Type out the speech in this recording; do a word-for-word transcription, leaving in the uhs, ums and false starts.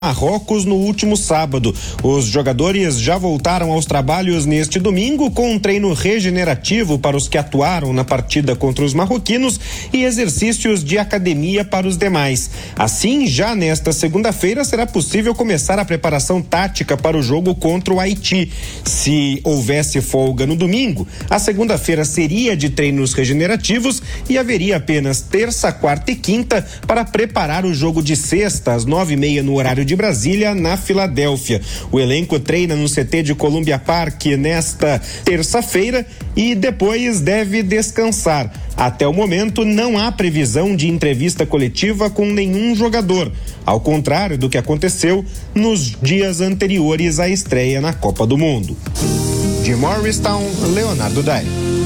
Marrocos no último sábado. Os jogadores já voltaram aos trabalhos neste domingo com um treino regenerativo para os que atuaram na partida contra os marroquinos e exercícios de academia para os demais. Assim, já nesta segunda-feira será possível começar a preparação tática para o jogo contra o Haiti. Se houvesse folga no domingo, a segunda-feira seria de treinos regenerativos e haveria apenas terça, quarta e quinta para preparar o jogo de sexta às nove e meia no horário de de Brasília, na Filadélfia. O elenco treina no C T de Columbia Park nesta terça-feira e depois deve descansar. Até o momento, não há previsão de entrevista coletiva com nenhum jogador, ao contrário do que aconteceu nos dias anteriores à estreia na Copa do Mundo. De Morristown, Leonardo Dai.